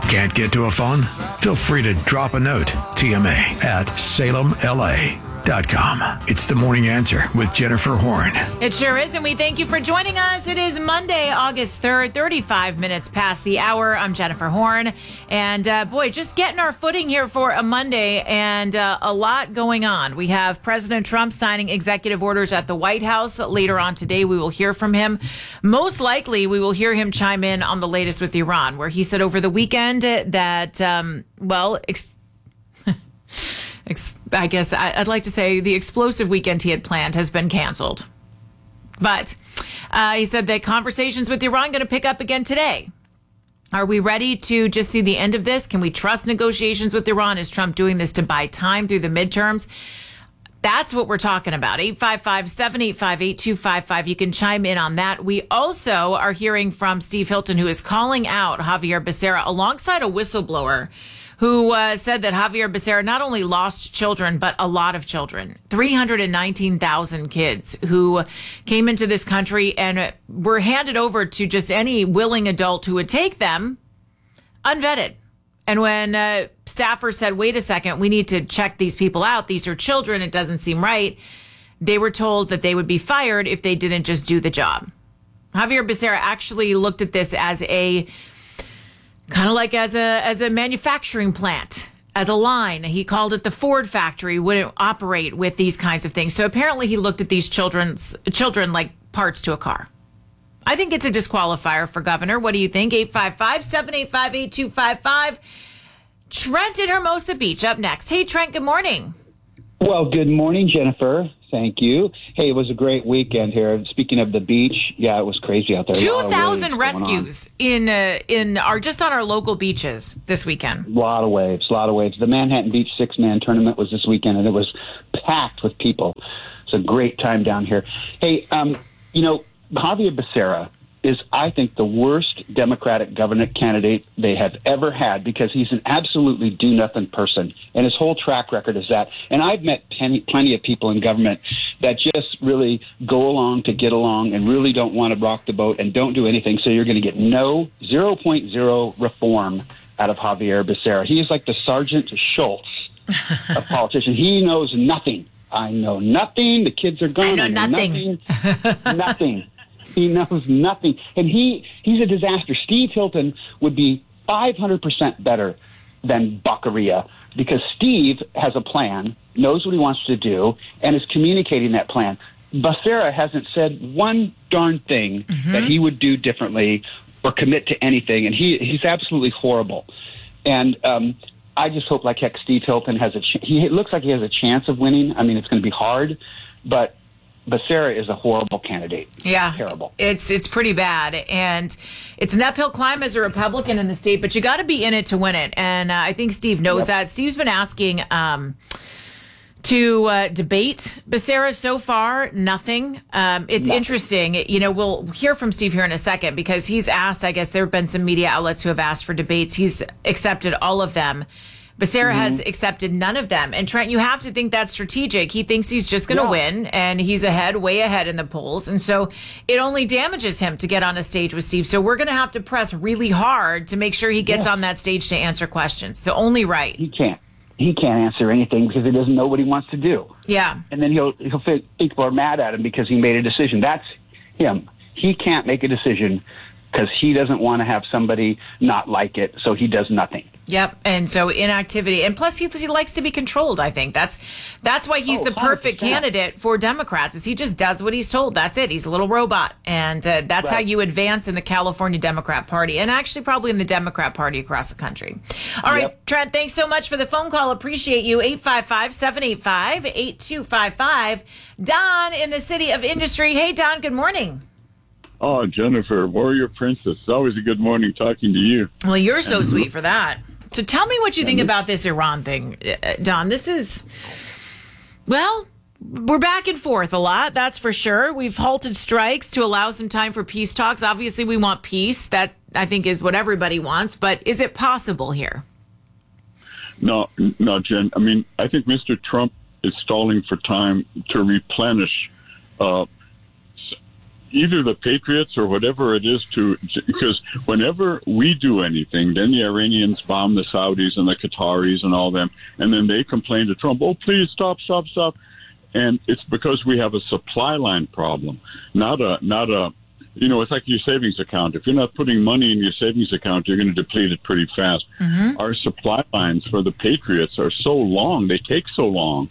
Can't get to a phone? Feel free to drop a note. TMA@SalemLA.com. It's the Morning Answer with Jennifer Horn. It sure is, and we thank you for joining us. It is Monday, August 3rd, 35 minutes past the hour. I'm Jennifer Horn, and boy, just getting our footing here for a Monday, and a lot going on. We have President Trump signing executive orders at the White House. Later on today, we will hear from him. Most likely, we will hear him chime in on the latest with Iran, where he said over the weekend that, I guess I'd like to say the explosive weekend he had planned has been canceled. But he said that conversations with Iran going to pick up again today. Are we ready to just see the end of this? Can we trust negotiations with Iran? Is Trump doing this to buy time through the midterms? That's what we're talking about. 855-785-8255. You can chime in on that. We also are hearing from Steve Hilton, who is calling out Xavier Becerra alongside a whistleblower who said that Xavier Becerra not only lost children, but a lot of children, 319,000 kids who came into this country and were handed over to just any willing adult who would take them unvetted. And when staffers said, wait a second, we need to check these people out. These are children. It doesn't seem right. They were told that they would be fired if they didn't just do the job. Xavier Becerra actually looked at this as a kind of like as a manufacturing plant, as a line. He called it the Ford factory, wouldn't operate with these kinds of things. So apparently he looked at these children like parts to a car. I think it's a disqualifier for governor. What do you think? 855-785-8255. Trent in Hermosa Beach up next. Hey, Trent, good morning. Well, good morning, Jennifer. Thank you. Hey, it was a great weekend here. Speaking of the beach, yeah, it was crazy out there. 2,000 rescues in just on our local beaches this weekend. A lot of waves. The Manhattan Beach 6-man tournament was this weekend, and it was packed with people. It's a great time down here. Hey, Xavier Becerra is, I think, the worst Democratic governor candidate they have ever had, because he's an absolutely do-nothing person, and his whole track record is that. And I've met plenty of people in government that just really go along to get along and really don't want to rock the boat and don't do anything, so you're going to get 0.0 reform out of Xavier Becerra. He is like the Sergeant Schultz of politicians. He knows nothing. I know nothing. The kids are gone. I know nothing. Nothing. He knows nothing. And he's a disaster. Steve Hilton would be 500% better than Baccaria, because Steve has a plan, knows what he wants to do, and is communicating that plan. Becerra hasn't said one darn thing that he would do differently or commit to anything, and he's absolutely horrible. And I just hope, like heck, Steve Hilton has he looks like he has a chance of winning. I mean, it's going to be hard, but Becerra is a horrible candidate. Yeah, terrible. It's pretty bad, and it's an uphill climb as a Republican in the state, but you got to be in it to win it. And I think Steve knows that. Steve's been asking to debate Becerra so far. Nothing. It's interesting. We'll hear from Steve here in a second, because he's asked. I guess there have been some media outlets who have asked for debates. He's accepted all of them. Becerra has accepted none of them. And Trent, you have to think that's strategic. He thinks he's just going to win, and he's way ahead in the polls. And so it only damages him to get on a stage with Steve. So we're going to have to press really hard to make sure he gets on that stage to answer questions. So only right. He can't answer anything because he doesn't know what he wants to do. Yeah. And then he'll think people are mad at him because he made a decision. That's him. He can't make a decision because he doesn't want to have somebody not like it, so he does nothing. Yep, and so inactivity, and plus he likes to be controlled. I think that's why he's the perfect 100%. candidate for Democrats. Is he just does what he's told. That's it. He's a little robot, and that's how you advance in the California Democrat Party, and actually probably in the Democrat Party across the country. All right, Trent, thanks so much for the phone call. Appreciate you. 855-785-8255. Don in the City of Industry. Hey, Don. Good morning. Oh, Jennifer, warrior princess. It's always a good morning talking to you. Well, you're so sweet for that. So tell me what you think about this Iran thing, Don. This is, we're back and forth a lot, that's for sure. We've halted strikes to allow some time for peace talks. Obviously, we want peace. That, I think, is what everybody wants. But is it possible here? No, Jen. I mean, I think Mr. Trump is stalling for time to replenish either the Patriots or whatever it is because whenever we do anything, then the Iranians bomb the Saudis and the Qataris and all them, and then they complain to Trump, oh, please stop. And it's because we have a supply line problem, not a, it's like your savings account. If you're not putting money in your savings account, you're going to deplete it pretty fast. Mm-hmm. Our supply lines for the Patriots are so long, they take so long.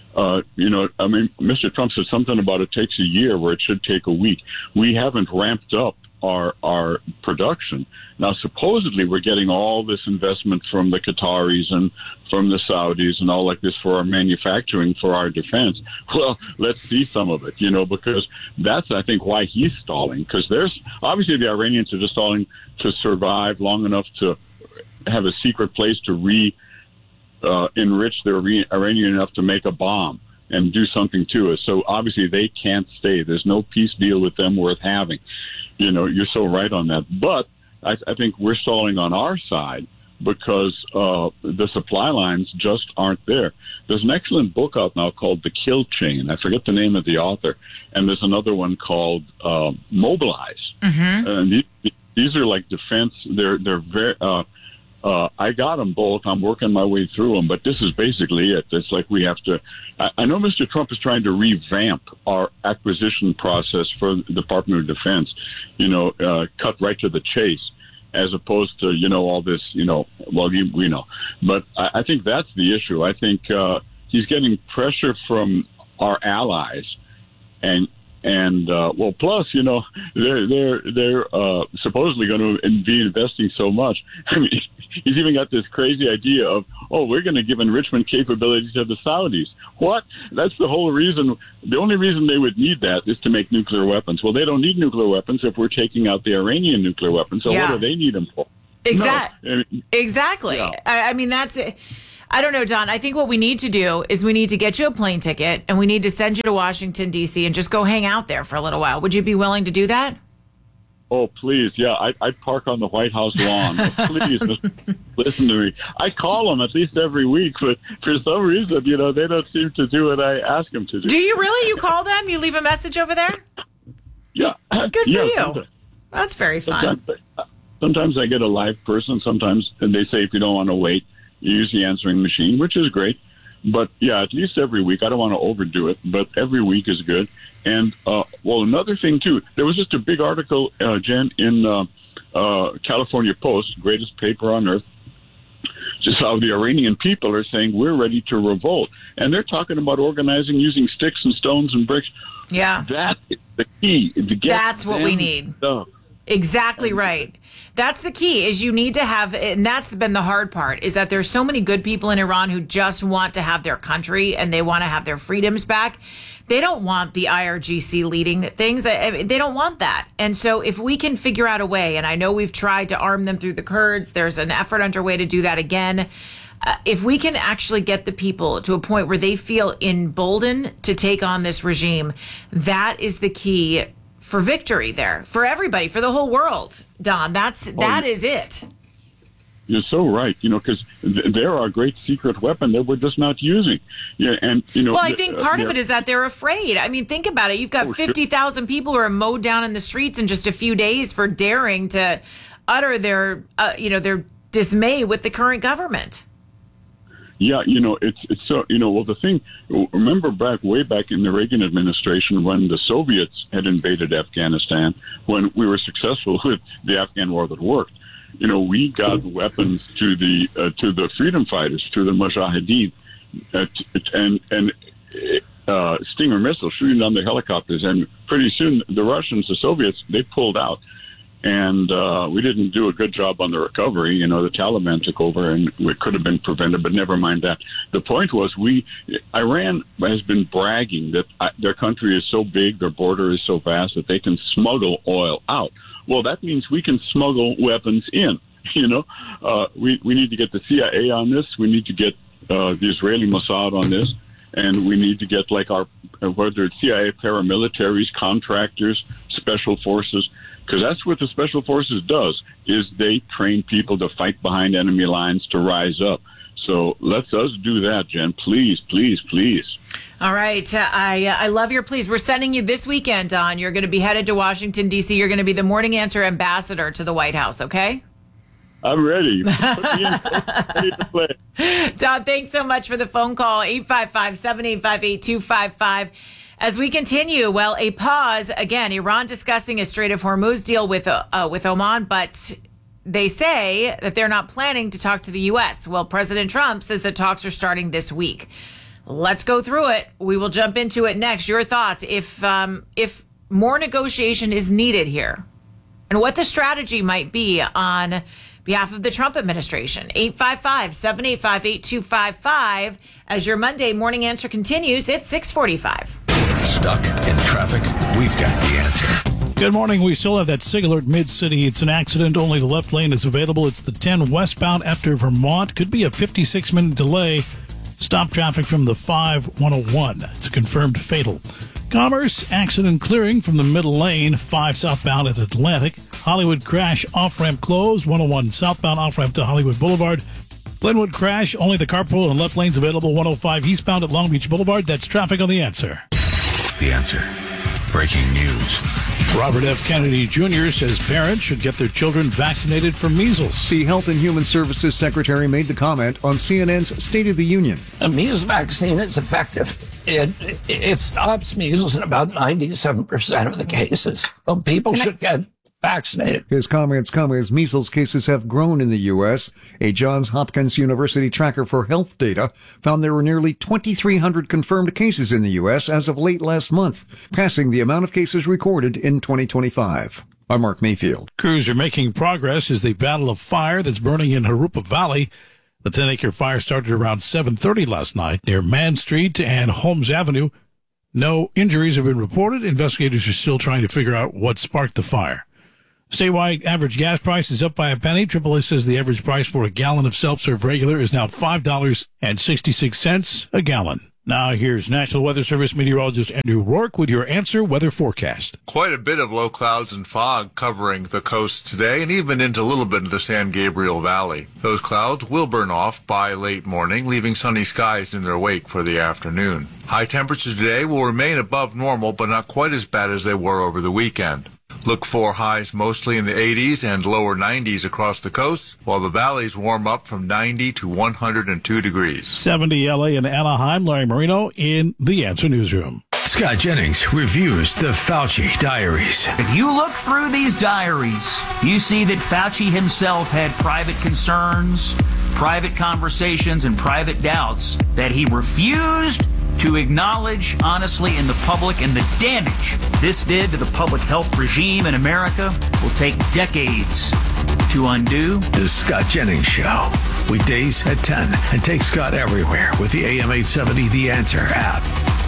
Mr. Trump said something about it takes a year where it should take a week. We haven't ramped up our production. Now, supposedly, we're getting all this investment from the Qataris and from the Saudis and all like this for our manufacturing, for our defense. Well, let's see some of it, because that's, I think, why he's stalling. Because obviously the Iranians are just stalling to survive long enough to have a secret place to enrich the Iranian enough to make a bomb and do something to us. So obviously they can't stay. There's no peace deal with them worth having. You're so right on that. But I think we're stalling on our side because the supply lines just aren't there. There's an excellent book out now called The Kill Chain. I forget the name of the author. And there's another one called Mobilize. Mm-hmm. And these are like defense. They're very... I got them both. I'm working my way through them, but this is basically it. It's like we have to. I know Mr. Trump is trying to revamp our acquisition process for the Department of Defense. Cut right to the chase, as opposed to all this. We know. But I think that's the issue. I think he's getting pressure from our allies, and plus, they're supposedly going to be investing so much. I mean, he's even got this crazy idea of, we're going to give enrichment capabilities to the Saudis. What? That's the whole reason. The only reason they would need that is to make nuclear weapons. Well, they don't need nuclear weapons if we're taking out the Iranian nuclear weapons. So what do they need them for? Exactly. Yeah. I mean, that's it. I don't know, Don. I think what we need to do is we need to get you a plane ticket and we need to send you to Washington, D.C. and just go hang out there for a little while. Would you be willing to do that? Oh, please. Yeah, I'd park on the White House lawn. Please, just listen to me. I call them at least every week, but for some reason, they don't seem to do what I ask them to do. Do you really? You call them? You leave a message over there? Yeah. Good for you. Sometimes. That's very fun. Sometimes I get a live person. Sometimes they say if you don't want to wait, you use the answering machine, which is great. But, yeah, at least every week. I don't want to overdo it, but every week is good. And, another thing, too, there was just a big article, Jen, in California Post, greatest paper on earth, just how the Iranian people are saying we're ready to revolt. And they're talking about organizing using sticks and stones and bricks. Yeah. That is the key. That's what we need. Stuff. Exactly right. That's the key, is you need to have, and that's been the hard part, is that there's so many good people in Iran who just want to have their country and they want to have their freedoms back. They don't want the IRGC leading things. They don't want that. And so if we can figure out a way, and I know we've tried to arm them through the Kurds, there's an effort underway to do that again. If we can actually get the people to a point where they feel emboldened to take on this regime, that is the key for victory there, for everybody, for the whole world, Don. That is it. You're so right, because they're our great secret weapon that we're just not using. Yeah, and Well, I think part of it is that they're afraid. I mean, think about it. You've got 50,000 people who are mowed down in the streets in just a few days for daring to utter their dismay with the current government. Yeah, it's so, the thing, remember way back in the Reagan administration when the Soviets had invaded Afghanistan, when we were successful with the Afghan war that worked, we got weapons to the freedom fighters, to the Mujahideen, and Stinger missiles shooting down the helicopters. And pretty soon the Russians, the Soviets, they pulled out. And we didn't do a good job on the recovery. The Taliban took over, and it could have been prevented, but never mind that. The point was, Iran has been bragging that their country is so big, their border is so vast that they can smuggle oil out. Well, that means we can smuggle weapons in. We need to get the CIA on this. We need to get the Israeli Mossad on this. And we need to get whether it's CIA paramilitaries, contractors, special forces, because that's what the special forces does, is they train people to fight behind enemy lines, to rise up. So let's us do that, Jen. Please, please, please. All right. I love your pleas. We're sending you this weekend, Don. You're going to be headed to Washington, D.C. You're going to be the Morning Answer ambassador to the White House, okay? I'm ready. Put me in, ready to play. Don, thanks so much for the phone call. 855-785-8255. As we continue, well, a pause. Again, Iran discussing a Strait of Hormuz deal with Oman, but they say that they're not planning to talk to the U.S. Well, President Trump says that talks are starting this week. Let's go through it. We will jump into it next. Your thoughts, if more negotiation is needed here, and what the strategy might be on behalf of the Trump administration. 855-785-8255. As your Monday Morning Answer continues, it's 6:45. Stuck in traffic? We've got the answer. Good morning. We still have that SIG alert mid-city. It's an accident. Only the left lane is available. It's the 10 westbound after Vermont. Could be a 56-minute delay. Stop traffic from the 5-101. It's a confirmed fatal. Commerce, accident clearing from the middle lane. 5 southbound at Atlantic. Hollywood crash, off-ramp closed. 101 southbound off-ramp to Hollywood Boulevard. Glenwood crash, only the carpool and left lanes available. 105 eastbound at Long Beach Boulevard. That's traffic on The Answer. The Answer. Breaking news. Robert F. Kennedy Jr. says parents should get their children vaccinated for measles. The Health and Human Services Secretary made the comment on CNN's State of the Union. A measles vaccine is effective. It stops measles in about 97% of the cases. Well, people should get vaccinated. His comments come as measles cases have grown in the U.S. A Johns Hopkins University tracker for health data found there were nearly 2,300 confirmed cases in the U.S. as of late last month, passing the amount of cases recorded in 2025. I'm Mark Mayfield. Crews are making progress as they battle a fire that's burning in Jurupa Valley. The 10-acre fire started around 7:30 last night near Mann Street and Holmes Avenue. No injuries have been reported. Investigators are still trying to figure out what sparked the fire. Statewide average gas price is up by a penny. AAA says the average price for a gallon of self-serve regular is now $5.66 a gallon. Now here's National Weather Service meteorologist Andrew Rourke with your Answer weather forecast. Quite a bit of low clouds and fog covering the coast today and even into a little bit of the San Gabriel Valley. Those clouds will burn off by late morning, leaving sunny skies in their wake for the afternoon. High temperatures today will remain above normal, but not quite as bad as they were over the weekend. Look for highs mostly in the 80s and lower 90s across the coast, while the valleys warm up from 90 to 102 degrees. 70 LA and Anaheim. Larry Marino in the Answer Newsroom. Scott Jennings reviews the Fauci diaries. If you look through these diaries, you see that Fauci himself had private concerns, private conversations, and private doubts that he refused to acknowledge honestly in the public, and the damage this did to the public health regime in America will take decades to undo. The Scott Jennings Show. Weekdays at 10. And take Scott everywhere with the AM 870 The Answer app.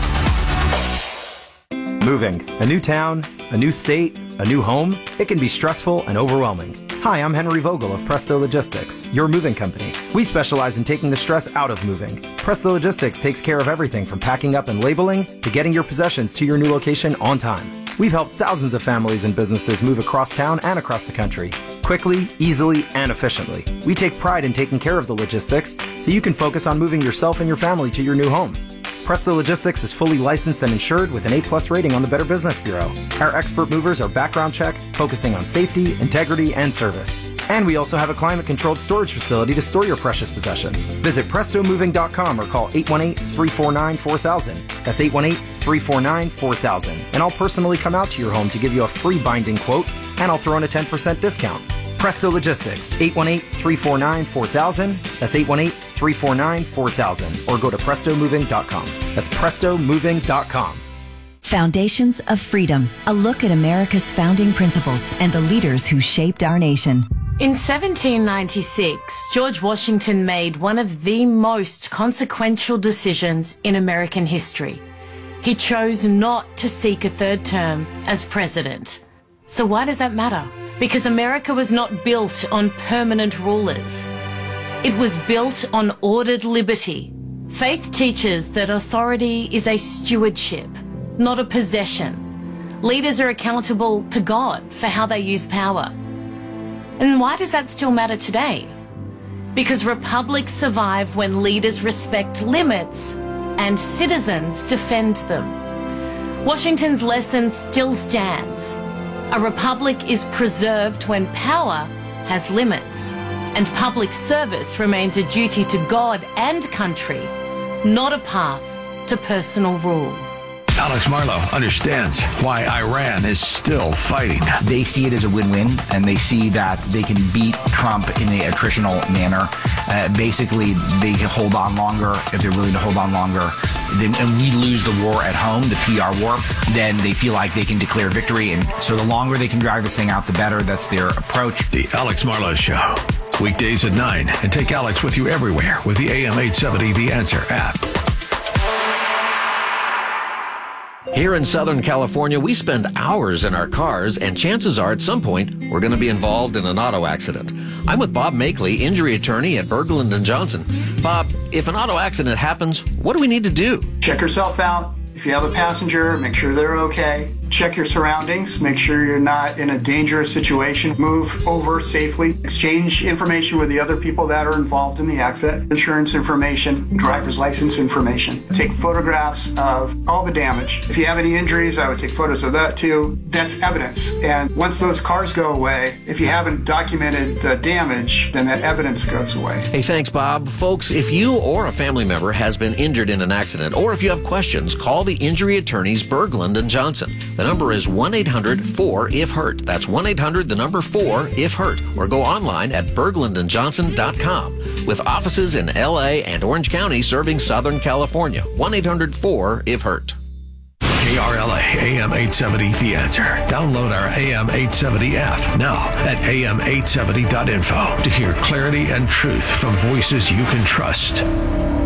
Moving. A new town, a new state, a new home. It can be stressful and overwhelming. Hi, I'm Henry Vogel of Presto Logistics, your moving company. We specialize in taking the stress out of moving. Presto Logistics takes care of everything from packing up and labeling to getting your possessions to your new location on time. We've helped thousands of families and businesses move across town and across the country, quickly, easily, and efficiently. We take pride in taking care of the logistics so you can focus on moving yourself and your family to your new home. Presto Logistics is fully licensed and insured with an A+ rating on the Better Business Bureau. Our expert movers are background checked, focusing on safety, integrity, and service. And we also have a climate-controlled storage facility to store your precious possessions. Visit PrestoMoving.com or call 818-349-4000. That's 818-349-4000. And I'll personally come out to your home to give you a free binding quote, and I'll throw in a 10% discount. Presto Logistics, 818-349-4000. That's 818-349-4000. Or go to PrestoMoving.com. That's PrestoMoving.com. Foundations of Freedom, a look at America's founding principles and the leaders who shaped our nation. In 1796, George Washington made one of the most consequential decisions in American history. He chose not to seek a third term as president. So why does that matter? Because America was not built on permanent rulers. It was built on ordered liberty. Faith teaches that authority is a stewardship, not a possession. Leaders are accountable to God for how they use power. And why does that still matter today? because republics survive when leaders respect limits and citizens defend them. Washington's lesson still stands. A republic is preserved when power has limits, and public service remains a duty to God and country, not a path to personal rule. Alex Marlow understands why Iran is still fighting. They see it as a win-win, and they see that they can beat Trump in an attritional manner. Basically, they can hold on longer if they're willing to hold on longer. And we lose the war at home, the PR war, then they feel like they can declare victory. And so the longer they can drive this thing out, the better. That's their approach. The Alex Marlow Show. Weekdays at 9. And take Alex with you everywhere with the AM 870 The Answer app. Here in Southern California, we spend hours in our cars, and chances are at some point we're going to be involved in an auto accident. I'm with Bob Makeley, injury attorney at Berglund & Johnson. Bob, if an auto accident happens, what do we need to do? Check yourself out. If you have a passenger, make sure they're okay. Check your surroundings. Make sure you're not in a dangerous situation. Move over safely. Exchange information with the other people that are involved in the accident. Insurance information, driver's license information. Take photographs of all the damage. If you have any injuries, I would take photos of that too. That's evidence. And once those cars go away, if you haven't documented the damage, then that evidence goes away. Hey, thanks, Bob. Folks, if you or a family member has been injured in an accident, or if you have questions, call the injury attorneys Berglund & Johnson. The number is 1-800-4-IF-HURT. That's 1-800-4-IF-HURT. Or go online at berglundandjohnson.com. With offices in L.A. and Orange County serving Southern California. 1-800-4-IF-HURT. KRLA AM 870 The Answer. Download our AM 870 app now at am870.info to hear clarity and truth from voices you can trust.